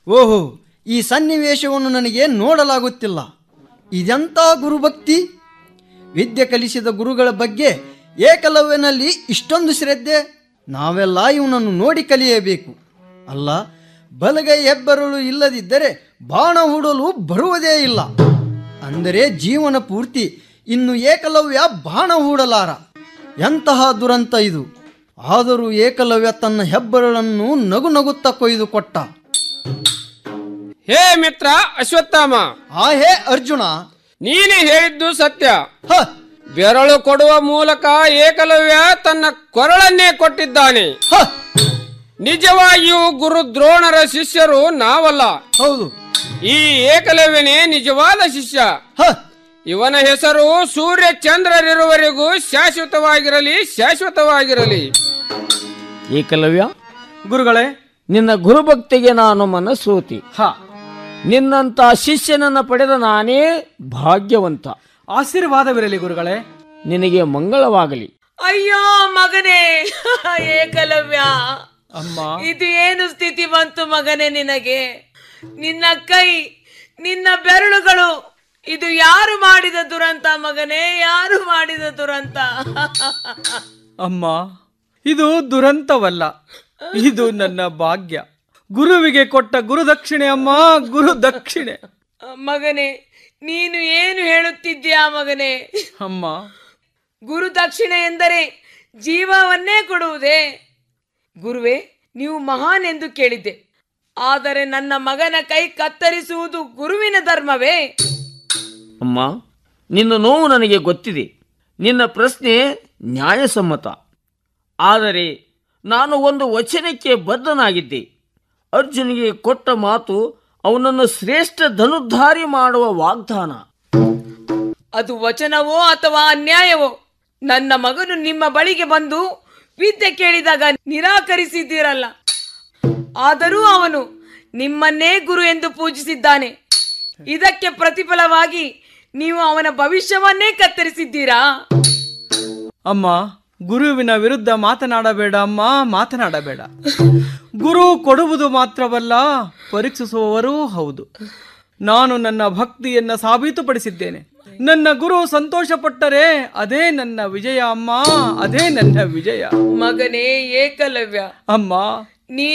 ಓಹೋ, ಈ ಸನ್ನಿವೇಶವನ್ನು ನನಗೆ ನೋಡಲಾಗುತ್ತಿಲ್ಲ. ಇದೆಂಥ ಗುರುಭಕ್ತಿ! ವಿದ್ಯೆ ಕಲಿಸಿದ ಗುರುಗಳ ಬಗ್ಗೆ ಏಕಲವ್ಯನಲ್ಲಿ ಇಷ್ಟೊಂದು ಶ್ರದ್ಧೆ. ನಾವೆಲ್ಲ ಇವನನ್ನು ನೋಡಿ ಕಲಿಯಬೇಕು. ಅಲ್ಲ, ಬಲಗೈ ಹೆಬ್ಬೆರಳು ಇಲ್ಲದಿದ್ದರೆ ಬಾಣ ಹೂಡಲು ಬರುವುದೇ ಇಲ್ಲ. ಅಂದರೆ ಜೀವನ ಪೂರ್ತಿ ಇನ್ನು ಏಕಲವ್ಯ ಬಾಣ ಹೂಡಲಾರ. ಎಂತಹ ದುರಂತ ಇದು! ಆದರೂ ಏಕಲವ್ಯ ತನ್ನ ಹೆಬ್ಬೆರಳನ್ನು ನಗು ನಗುತ್ತಾ ಕೊಯ್ದು ಕೊಟ್ಟ. ಹೇ ಮಿತ್ರ ಅಶ್ವತ್ಥಾಮ, ಹೇ ಅರ್ಜುನ, ನೀನೇ ಹೇಳಿದ್ದು ಸತ್ಯ. ಹ, ಬೆರಳು ಕೊಡುವ ಮೂಲಕ ಏಕಲವ್ಯ ತನ್ನ ಕೊರಳನ್ನೇ ಕೊಟ್ಟಿದ್ದಾನೆ. ಹ, ನಿಜವಾಗಿಯೂ ಗುರು ದ್ರೋಣರ ಶಿಷ್ಯರು ನಾವಲ್ಲ. ಹೌದು. ಈ ಏಕಲವ್ಯನೇ ನಿಜವಾದ ಶಿಷ್ಯ. ಹ, ಇವನ ಹೆಸರು ಸೂರ್ಯ ಚಂದ್ರರಿರುವವರೆಗೂ ಶಾಶ್ವತವಾಗಿರಲಿ, ಶಾಶ್ವತವಾಗಿರಲಿ. ಏಕಲವ್ಯ, ಗುರುಗಳೇ, ನಿನ್ನ ಗುರುಭಕ್ತಿಗೆ ನಾನು ಮನಸ್ಸೋತಿ. ನಿನ್ನಂತ ಶಿಷ್ಯನನ್ನು ಪಡೆದ ನಾನೇ ಭಾಗ್ಯವಂತ. ಆಶೀರ್ವಾದವಿರಲಿ ಗುರುಗಳೇ. ನಿನಗೆ ಮಂಗಳವಾಗಲಿ. ಅಯ್ಯೋ ಮಗನೇ, ಏಕಲವ್ಯ, ಅಮ್ಮ, ಇದು ಏನು ಸ್ಥಿತಿ ಬಂತು ಮಗನೇ ನಿನಗೆ? ನಿನ್ನ ಕೈ, ನಿನ್ನ ಬೆರಳುಗಳು, ಇದು ಯಾರು ಮಾಡಿದ ದುರಂತ ಮಗನೇ? ಯಾರು ಮಾಡಿದ ದುರಂತ? ಅಮ್ಮ, ಇದು ದುರಂತವಲ್ಲ, ಇದು ನನ್ನ ಭಾಗ್ಯ. ಗುರುವಿಗೆ ಕೊಟ್ಟ ಗುರುದಕ್ಷಿಣೆ ಅಮ್ಮ, ಗುರುದಕ್ಷಿಣೆ. ಮಗನೇ, ನೀನು ಏನು ಹೇಳುತ್ತಿದ್ದೀಯಾ ಮಗನೇ? ಅಮ್ಮ, ಗುರುದಕ್ಷಿಣೆ ಎಂದರೆ ಜೀವವನ್ನೇ ಕೊಡುವುದೇ? ಗುರುವೇ, ನೀವು ಮಹಾನ್ ಎಂದು ಕೇಳಿದ್ದೆ, ಆದರೆ ನನ್ನ ಮಗನ ಕೈ ಕತ್ತರಿಸುವುದು ಗುರುವಿನ ಧರ್ಮವೇ? ಅಮ್ಮ, ನಿನ್ನ ನೋವು ನನಗೆ ಗೊತ್ತಿದೆ. ನಿನ್ನ ಪ್ರಶ್ನೆ ನ್ಯಾಯಸಮ್ಮತ. ಆದರೆ ನಾನು ಒಂದು ವಚನಕ್ಕೆ ಬದ್ಧನಾಗಿದ್ದೆ. ಅರ್ಜುನಿಗೆ ಕೊಟ್ಟ ಮಾತು ಅವನನ್ನು ಶ್ರೇಷ್ಠ ಧನುರ್ಧಾರಿ ಮಾಡುವ ವಾಗ್ದಾನ. ಅದು ವಚನವೋ ಅಥವಾ ಅನ್ಯಾಯವೋ? ನನ್ನ ಮಗನು ನಿಮ್ಮ ಬಳಿಗೆ ಬಂದು ವಿದ್ಯೆ ಕೇಳಿದಾಗ ನಿರಾಕರಿಸಿದ್ದೀರಲ್ಲ. ಆದರೂ ಅವನು ನಿಮ್ಮನ್ನೇ ಗುರು ಎಂದು ಪೂಜಿಸಿದ್ದಾನೆ. ಇದಕ್ಕೆ ಪ್ರತಿಫಲವಾಗಿ ನೀವು ಅವನ ಭವಿಷ್ಯವನ್ನೇ ಕತ್ತರಿಸಿದ್ದೀರಾ? ಅಮ್ಮ, ಗುರುವಿನ ವಿರುದ್ಧ ಮಾತನಾಡಬೇಡ ಅಮ್ಮ, ಮಾತನಾಡಬೇಡ. ಗುರು ಕೊಡುವುದು ಮಾತ್ರವಲ್ಲ, ಪರೀಕ್ಷಿಸುವವರೂ ಹೌದು. ನಾನು ನನ್ನ ಭಕ್ತಿಯನ್ನು ಸಾಬೀತುಪಡಿಸಿದ್ದೇನೆ. ನನ್ನ ಗುರು ಸಂತೋಷಪಟ್ಟರೆ ಅದೇ ನನ್ನ ವಿಜಯ ಅಮ್ಮ, ಅದೇ ನನ್ನ ವಿಜಯ. ಮಗನೇ ಏಕಲವ್ಯ, ಅಮ್ಮ, ನೀ